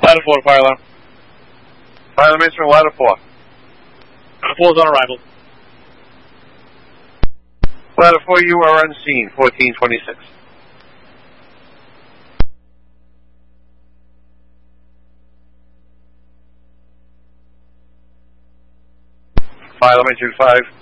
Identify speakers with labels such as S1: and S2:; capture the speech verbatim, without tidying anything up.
S1: Ladder four, fire alarm.
S2: Fire alarm instrument, ladder four.
S1: Ladder four is on arrival.
S2: Ladder four, you are on scene, fourteen twenty-six. Fire alarm engine five.